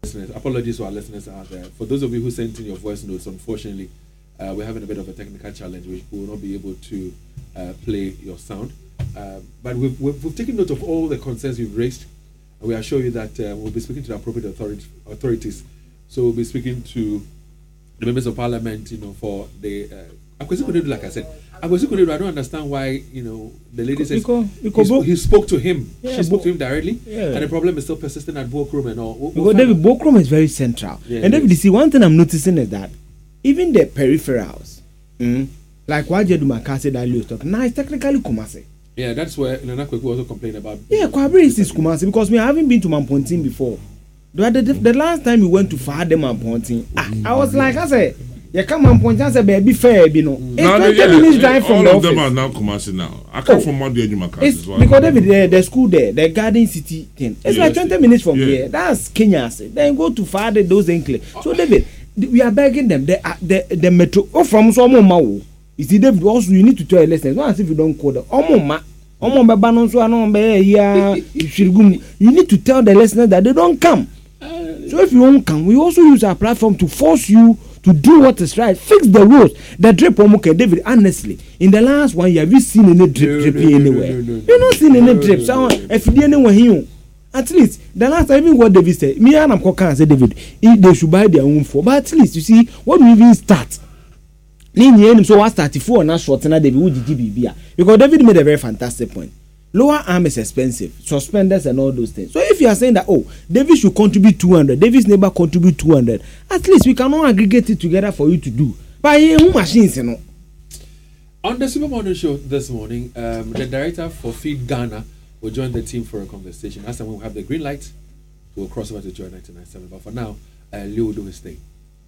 Listeners, apologies to our listeners out there. For those of you who sent in your voice notes, unfortunately, we're having a bit of a technical challenge. We will not be able to play your sound. But we've taken note of all the concerns you've raised. And we assure you that we'll be speaking to the appropriate authorities. So we'll be speaking to the members of parliament, for the Akwesi Konedu, like I said. Akwesi Konedu, I don't understand why, the lady says he spoke to him. Yeah, she spoke to him directly. Yeah. And the problem is still persistent at Bokrom and all. Because David, Bokrom is very central. Yeah, and David, you see, one thing I'm noticing is that even the peripherals, like what Jedu Makase that Leo talk, now it's technically Kumasi. Yeah, that's where Nana Kweku also complained about. Yeah, Kwabri is Kumasi because I haven't been to Mampontin before. The last time we went to Fahade Mampontin, I was like, I said, you come Mampontin, I said, baby, fair, It's 20 minutes drive from the office. All of them are now Kumasi now. I come from Monday Makase. Because David, the school there, the Garden City thing, it's like 20 minutes from here. That's Kenya. Then go to Fahade, those Encle. So, David, we are begging them, the metro, from Somo. You see, David, also you need to tell your listeners, not as if you don't call them. You need to tell the listeners that they don't come. So if you won't come, we also use our platform to force you to do what is right. Fix the rules. The drip, David, honestly, in the last 1 year, have you seen any drip anywhere? You've not seen any drip. So if you didn't want him, at least the last time, even what David said, me and I'm say David, they should buy their own for. But at least you see, what do we even start? So what 34 and not short and David because David made a very fantastic point. Lower arm is expensive, suspenders and all those things. So if you are saying that David should contribute 200, David's neighbor contribute 200, at least we can all aggregate it together for you to do. But machines, On the Super Morning Show this morning, the director for Feed Ghana will join the team for a conversation. Last time we'll have the green light, we'll cross over to Joy 99.7. But for now, Leo will do his thing.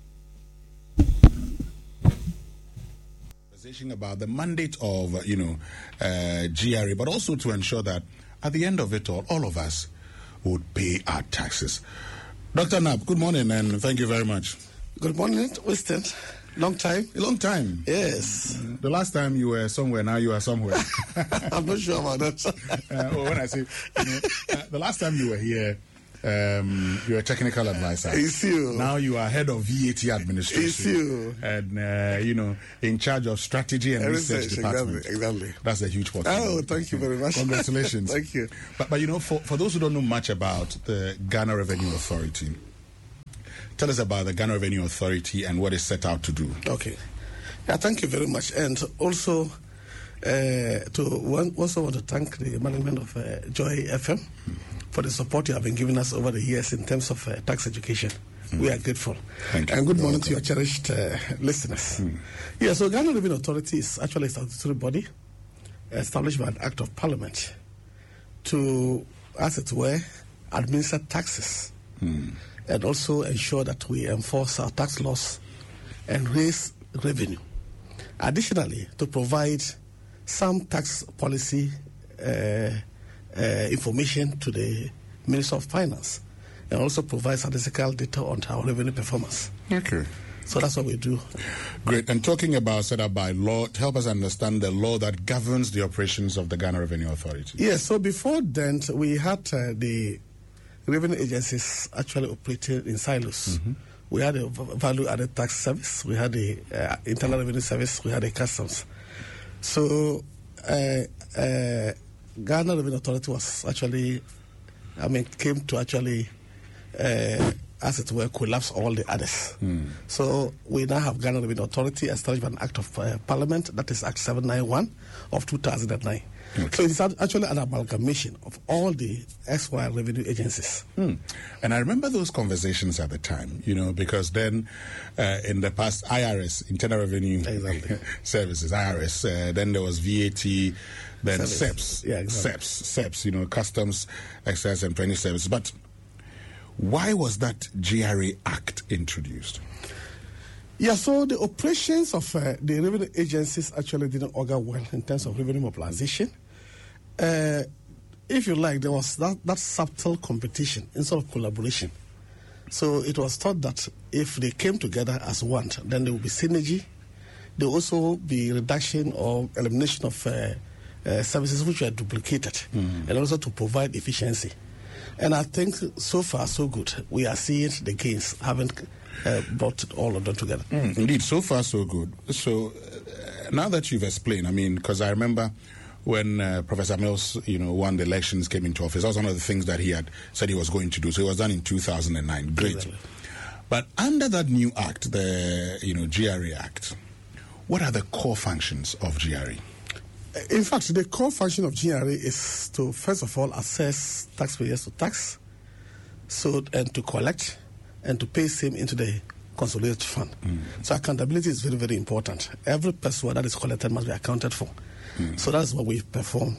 About the mandate of GRA, but also to ensure that at the end of it all of us would pay our taxes. Dr. Nab, good morning and thank you very much. Good morning, Winston. Long time. A long time. Yes. The last time you were somewhere, now you are somewhere. I'm not sure about that. When I say the last time you were here, you're a technical advisor. It's you. Now you are head of VAT administration. It's you. And, in charge of strategy and research department. Exactly. That's a huge part. Oh, thank you very much. Congratulations. Thank you. But for those who don't know much about the Ghana Revenue Authority, tell us about the Ghana Revenue Authority and what it's set out to do. Okay. Yeah, thank you very much. And also, want to thank the management of Joy FM for the support you have been giving us over the years in terms of tax education. We are grateful. Thank you. And good morning to your cherished listeners. Yeah, so Ghana Revenue Authority is actually a statutory body established by an act of parliament to, as it were, administer taxes and also ensure that we enforce our tax laws and raise revenue. Additionally, to provide some tax policy information to the Minister of Finance and also provide statistical data on our revenue performance. Okay. So that's what we do. Great. And talking about set up by law, help us understand the law that governs the operations of the Ghana Revenue Authority. Yes, so before then, we had the revenue agencies actually operated in silos. We had a value-added tax service, we had the internal revenue service, we had the customs. So Ghana Revenue Authority was actually, came to actually, as it were, collapse all the others. So we now have Ghana Revenue Authority established by an act of parliament, that is Act 791 of 2009. Okay. So it's actually an amalgamation of all the SY revenue agencies. And I remember those conversations at the time, because then in the past, IRS, Internal Revenue Services, IRS, then there was VAT, then SEPS, SEPS, Customs, Excise and Penny Services. But why was that GRA Act introduced? Yeah, so the operations of the revenue agencies actually didn't augur well in terms of revenue mobilization. If you like, there was that subtle competition instead of collaboration. So it was thought that if they came together as one, then there would be synergy. There will also be reduction or elimination of services which were duplicated, and also to provide efficiency. And I think so far, so good. We are seeing the gains, haven't brought all of them together. Indeed, so far, so good. So now that you've explained, I mean, because I remember when Professor Mills, won the elections, came into office, that was one of the things that he had said he was going to do. So it was done in 2009. Great. Exactly. But under that new act, the GRA Act, what are the core functions of GRA? In fact, the core function of GRA is to, first of all, assess taxpayers to tax, and to collect and to pay same into the consolidated fund. So accountability is very, very important. Every person that is collected must be accounted for. So that's what we perform,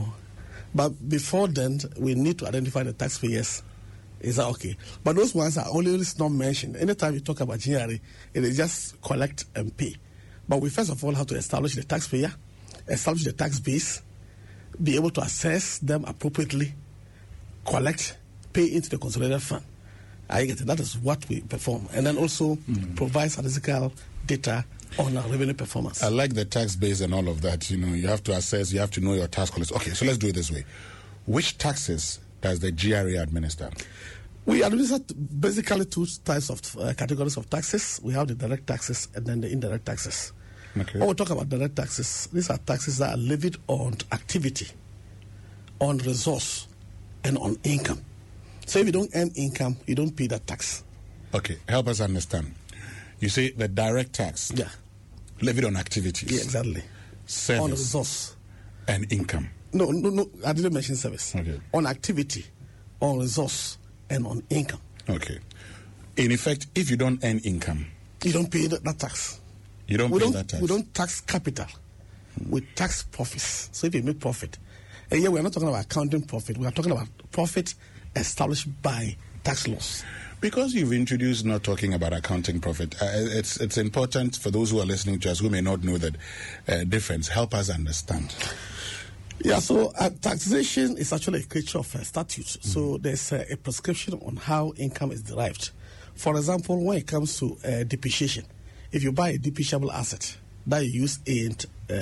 But before then, we need to identify the taxpayers. Is that okay? But those ones are always not mentioned. Anytime you talk about GRA, it is just collect and pay. But we first of all have to establish the taxpayer, establish the tax base, be able to assess them appropriately, collect, pay into the consolidated fund. I get it. That is what we perform. And then also provide statistical data on our revenue performance. I like the tax base and all of that. You have to assess, you have to know your tax collectors. Okay, so let's do it this way. Which taxes does the GRA administer? We administer basically two types of categories of taxes. We have the direct taxes and then the indirect taxes. Okay. When we talk about direct taxes, these are taxes that are levied on activity, on resource, and on income. So if you don't earn income, you don't pay that tax. Okay, help us understand. You say the direct tax, levied on activities. Yeah, exactly. Service. On resource. And income. No, I didn't mention service. Okay. On activity, on resource, and on income. Okay. In effect, if you don't earn income, you don't pay that tax. You don't pay that tax. We don't tax capital. We tax profits. So if you make profit, and here we're not talking about accounting profit. We are talking about profit established by tax laws. Because you've introduced not talking about accounting profit, it's important for those who are listening to us who may not know that difference. Help us understand. Yeah, so taxation is actually a creature of statutes. So there's a prescription on how income is derived. For example, when it comes to depreciation, if you buy a depreciable asset that you use in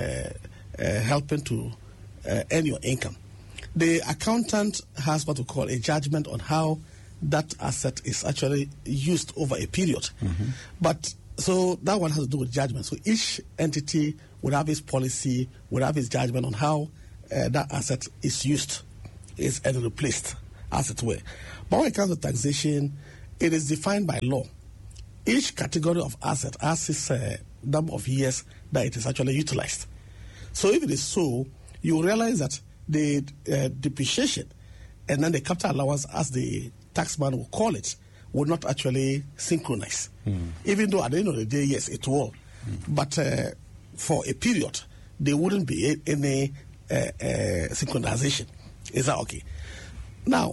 helping to earn your income, the accountant has what we call a judgment on how that asset is actually used over a period. But so that one has to do with judgment. So each entity would have its policy, would have its judgment on how that asset is used, is and replaced, as it were. But when it comes to taxation, it is defined by law. Each category of asset has its number of years that it is actually utilized. So if it is so, you realize that the depreciation and then the capital allowance, as the taxman will call it, will not actually synchronize. Even though at the end of the day, yes, it will. But for a period, there wouldn't be any synchronization. Is that okay? Now,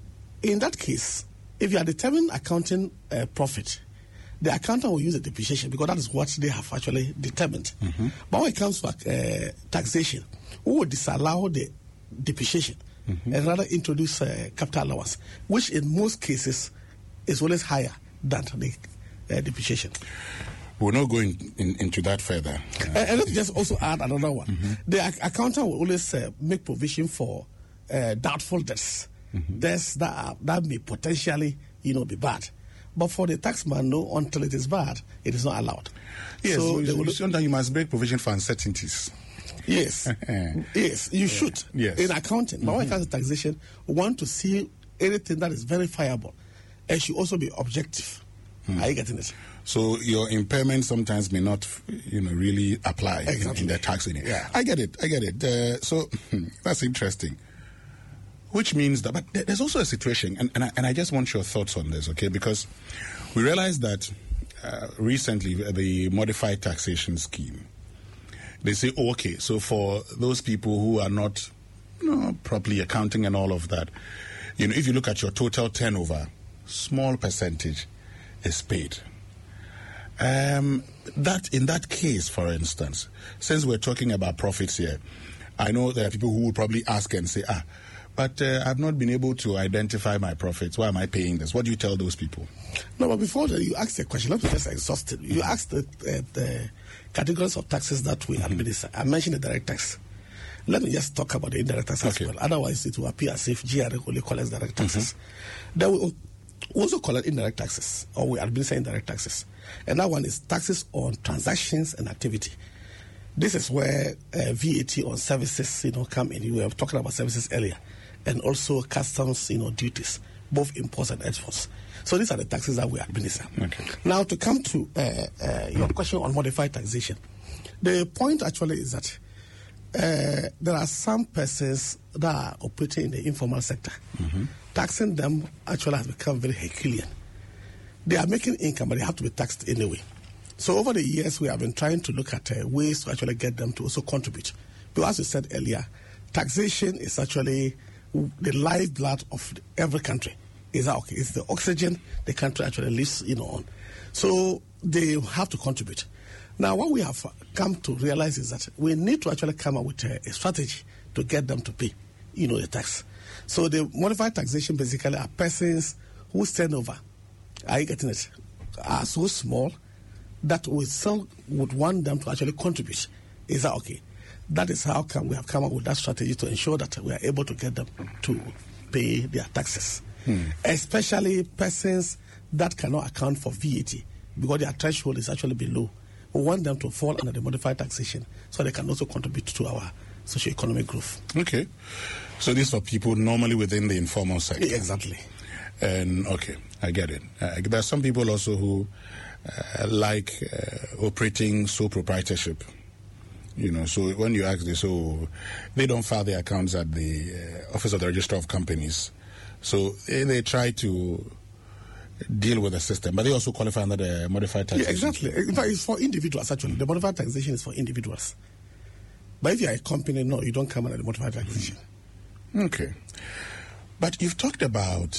in that case, if you are determining accounting profit, the accountant will use the depreciation because that is what they have actually determined. But when it comes to taxation, we will disallow the depreciation and rather introduce capital allowance, which in most cases is always higher than the depreciation. We're not going into that further. And let me just also add another one. The accountant will always make provision for doubtful debts, debts that may potentially, be bad. But for the taxman, no, until it is bad, it is not allowed. Yes, so sometimes you must make provision for uncertainties. Yes, yes, you should. Yes. In accounting, but when it comes to taxation, we want to see anything that is verifiable. It should also be objective. Are you getting it? So your impairment sometimes may not, really apply in the tax. Yeah. I get it. So that's interesting. Which means that, but there's also a situation, and I just want your thoughts on this, okay? Because we realized that recently the modified taxation scheme, they say, okay, so for those people who are not, properly accounting and all of that, if you look at your total turnover, small percentage is paid. That in that case, for instance, since we're talking about profits here, I know there are people who will probably ask and say, but I've not been able to identify my profits. Why am I paying this? What do you tell those people? No, but before that, you asked a question. Let me just exhaust it. You asked the categories of taxes that we administer. I mentioned the direct tax. Let me just talk about the indirect taxes as well. Otherwise, it will appear as if GRA only collects direct taxes. Then we also collect indirect taxes, or we administer indirect taxes. And that one is taxes on transactions and activity. This is where VAT on services, come in. We were talking about services earlier, and also customs, duties, both imports and exports. So these are the taxes that we administer. Okay. Now, to come to your question on modified taxation, the point actually is that there are some persons that are operating in the informal sector. Taxing them actually has become very Herculean. They are making income, but they have to be taxed anyway. So over the years, we have been trying to look at ways to actually get them to also contribute. But as you said earlier, taxation is actually the lifeblood of every country. Is that okay? It's the oxygen the country actually lives, on. So they have to contribute. Now, what we have come to realize is that we need to actually come up with a strategy to get them to pay, the tax. So the modified taxation basically are persons whose turnover, are you getting it, are so small that we still would want them to actually contribute. Is that okay? That is how we have come up with that strategy to ensure that we are able to get them to pay their taxes. Especially persons that cannot account for VAT because their threshold is actually below. We want them to fall under the modified taxation so they can also contribute to our socio-economic growth. Okay. So these are people normally within the informal sector. Exactly. And okay, I get it. There are some people also who like operating sole proprietorship. So when you ask this, so they don't file their accounts at the Office of the Registrar of Companies. So they try to deal with the system, but they also qualify under the modified taxation. Yeah, exactly. In fact, it's for individuals, actually. The modified taxation is for individuals. But if you're a company, no, you don't come under the modified taxation. Okay. But you've talked about,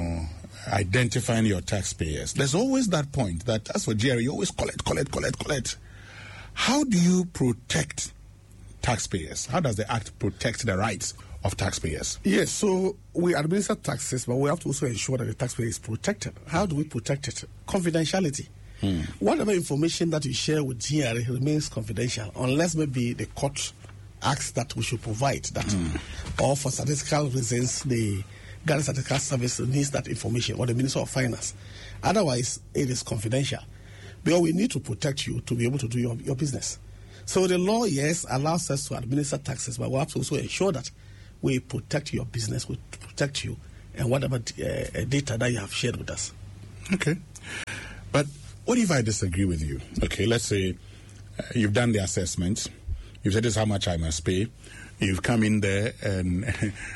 identifying your taxpayers. There's always that point that, as for GRA, you always collect. How do you protect taxpayers? How does the Act protect the rights of taxpayers? Yes, so we administer taxes, but we have to also ensure that the taxpayer is protected. How do we protect it? Confidentiality. Whatever information that you share with GRA remains confidential, unless maybe the court asks that we should provide that, or for statistical reasons, the Ghana Statistical Service needs that information, or the Minister of Finance. Otherwise, it is confidential. Because we need to protect you to be able to do your business. So the law, yes, allows us to administer taxes, but we have to also ensure that we protect your business, we protect you, and whatever data that you have shared with us. Okay. But what if I disagree with you? Okay, let's say you've done the assessment, you've said this is how much I must pay, you've come in there and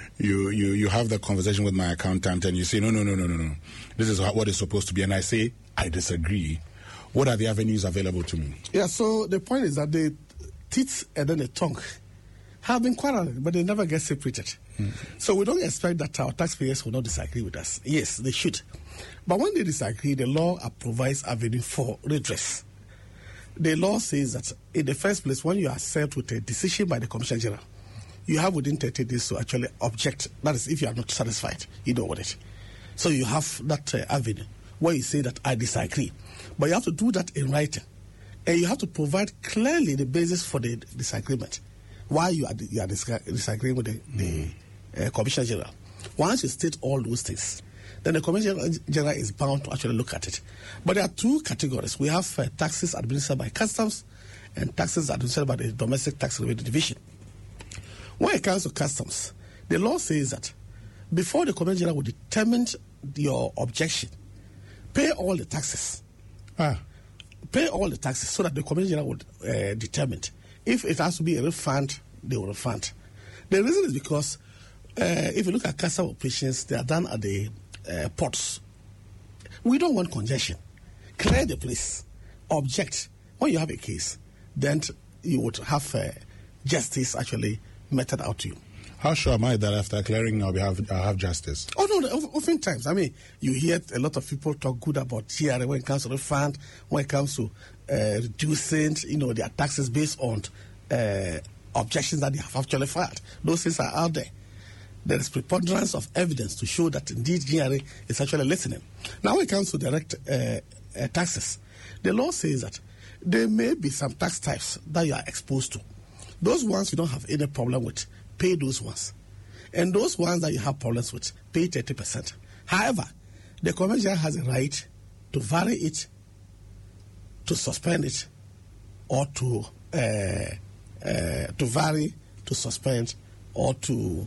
you have the conversation with my accountant and you say, no, this is what is supposed to be, and I say, I disagree. What are the avenues available to me? Yeah, so the point is that the teeth and then the tongue have been quarreling, but they never get separated. So we don't expect that our taxpayers will not disagree with us. Yes, they should. But when they disagree, the law provides avenue for redress. The law says that in the first place, when you are served with a decision by the Commissioner General, you have within 30 days to actually object. That is, if you are not satisfied, with it. So you have that avenue where you say that I disagree. But you have to do that in writing. And you have to provide clearly the basis for the disagreement. Why you are disagreeing with the Commissioner General. Once you state all those things, then the Commissioner General is bound to actually look at it. But there are two categories. We have taxes administered by customs and taxes administered by the Domestic Tax Revenue Division. When it comes to customs, the law says that before the Commissioner General will determine your objection, pay all the taxes. Pay all the taxes so that the Commissioner General would determine. If it has to be a refund, they will refund. The reason is because if you look at customs operations, they are done at the ports. We don't want congestion. Clear the place. Object. When you have a case, then you would have justice actually meted out to you. How sure am I that after clearing I'll have justice? Oh, no, oftentimes. I mean, you hear a lot of people talk good about GRA when it comes to refund, when it comes to reducing, their taxes based on objections that they have actually filed. Those things are out there. There is preponderance of evidence to show that indeed GRA is actually listening. Now, when it comes to direct taxes, the law says that there may be some tax types that you are exposed to. Those ones you don't have any problem with, pay those ones. And those ones that you have problems with, pay 30%. However, the commercial has a right to vary it, to suspend it, or to vary, to suspend, or to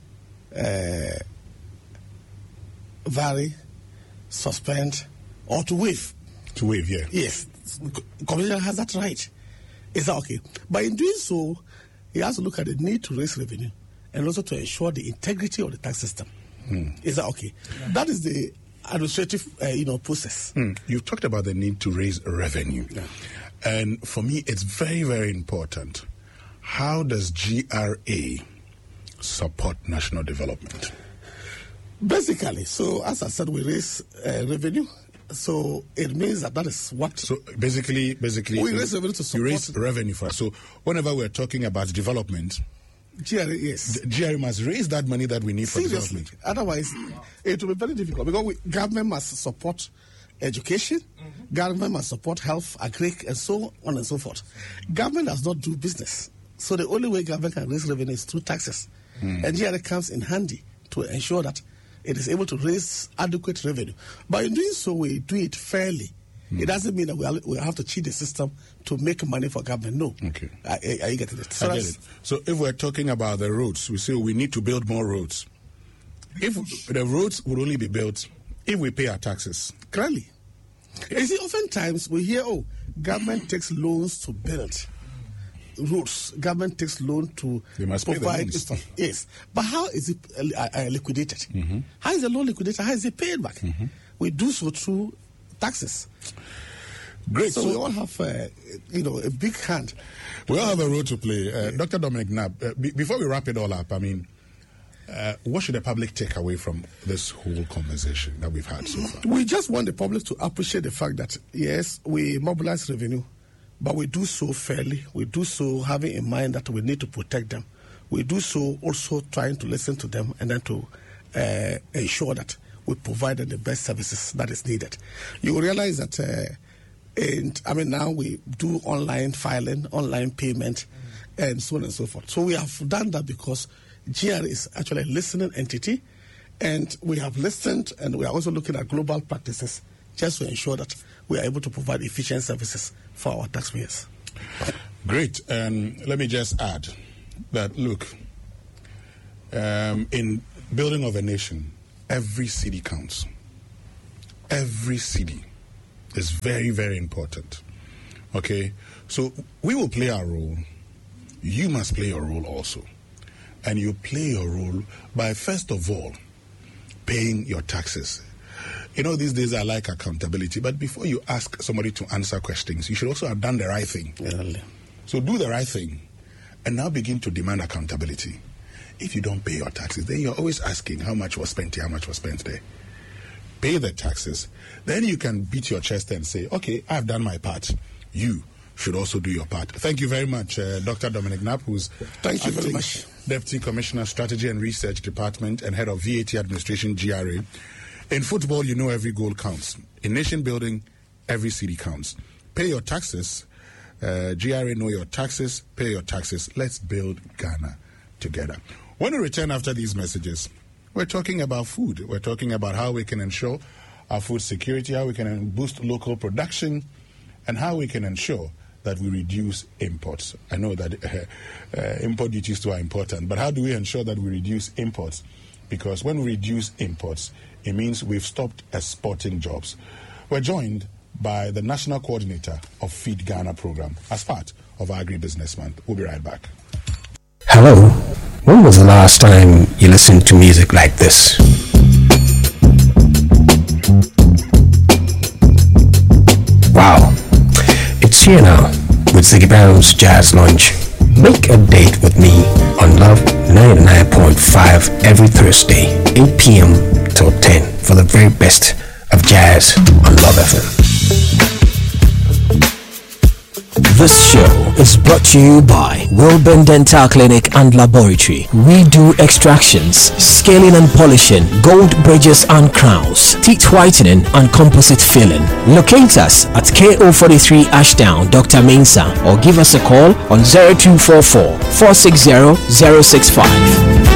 vary, suspend, or to waive. To waive, yeah. Yes, commercial has that right. Is that okay? But in doing so, he has to look at the need to raise revenue and also to ensure the integrity of the tax system. Is that okay? Yeah. That is the administrative, process. You've talked about the need to raise revenue. Yeah. And for me, it's very, very important. How does GRA support national development? Basically, so as I said, we raise revenue. So it means that is what. So basically, we raise revenue to support. You raise revenue for us. So whenever we're talking about development, GRA, yes. GRA must raise that money that we need for development. Otherwise, it will be very difficult because government must support education, government must support health, agri, and so on and so forth. Government does not do business. So the only way government can raise revenue is through taxes. And GRA comes in handy to ensure that it is able to raise adequate revenue. But in doing so, we do it fairly. It doesn't mean that we have to cheat the system to make money for government. No. Okay. Are you getting it? So I get it. So if we're talking about the roads, we say we need to build more roads. If the roads would only be built if we pay our taxes. Clearly. You see, oftentimes we hear, government takes loans to build roads. Government takes loan to provide stuff. Yes. But how is it liquidated? How is the loan liquidated? How is it paid back? We do so through taxes. Great. So we all have, a big hand. We all have a role to play. Dr. Dominic Knapp, before we wrap it all up, what should the public take away from this whole conversation that we've had so far? We just want the public to appreciate the fact that, yes, we mobilize revenue, but we do so fairly. We do so having in mind that we need to protect them. We do so also trying to listen to them and then to ensure that we provide them the best services that is needed. You will realize that, now we do online filing, online payment, and so on and so forth. So we have done that because GRA is actually a listening entity, and we have listened, and we are also looking at global practices just to ensure that we are able to provide efficient services for our taxpayers. Great. Let me just add that, look, in building of a nation, every city counts. Every city is very, very important. Okay? So we will play our role. You must play your role also. And you play your role by, first of all, paying your taxes. These days I like accountability, but before you ask somebody to answer questions, you should also have done the right thing. Yeah. So do the right thing, and now begin to demand accountability. If you don't pay your taxes, then you're always asking how much was spent here, how much was spent there. Pay the taxes. Then you can beat your chest and say, okay, I've done my part. You should also do your part. Thank you very much, Dr. Dominic Knapp, who's Thank you very much. Deputy Commissioner, Strategy and Research Department and Head of VAT Administration, GRA. In football, every goal counts. In nation building, every city counts. Pay your taxes. GRA, know your taxes. Pay your taxes. Let's build Ghana together. When we return after these messages, we're talking about food. We're talking about how we can ensure our food security, how we can boost local production, and how we can ensure that we reduce imports. I know that import duties too are important, but how do we ensure that we reduce imports? Because when we reduce imports, it means we've stopped exporting jobs. We're joined by the National Coordinator of Feed Ghana program as part of our Agribusiness Month. We'll be right back. Hello. When was the last time you listened to music like this? Wow. It's here now with Ziggy Brown's Jazz Lunch. Make a date with me on Love 99.5 every Thursday, 8 p.m. till 10 for the very best of jazz on Love FM. This show is brought to you by Wilburn Dental Clinic and Laboratory. We do extractions, scaling and polishing, gold bridges and crowns, teeth whitening and composite filling. Locate us at KO43 Ashdown, Dr. Mensa, or give us a call on 0244 460 065.